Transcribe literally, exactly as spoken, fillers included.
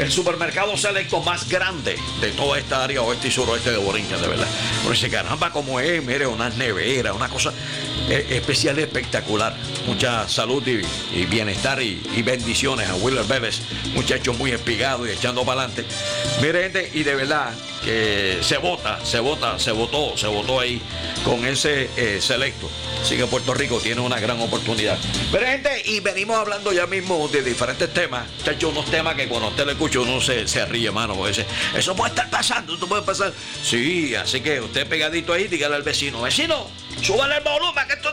el supermercado selecto más grande de toda esta área oeste y suroeste de Borinquen, de verdad. Uno dice, caramba, como es, mire, unas neveras, una cosa eh, especial y espectacular. Mucha salud y, y bienestar y, y bendiciones a Wheeler Bevers, muchacho muy espigado y echando para adelante. Mire, gente, y de verdad que se vota, se vota, se votó, se votó ahí con ese eh, selecto. Así que Puerto Rico tiene una gran oportunidad. Pero gente, y venimos hablando ya mismo de diferentes temas. Chacho, unos temas que cuando usted lo escucha uno se, se ríe, mano, porque dice, eso puede estar pasando, esto puede pasar. Sí, así que usted pegadito ahí, dígale al vecino, vecino, súbale el volumen, que esto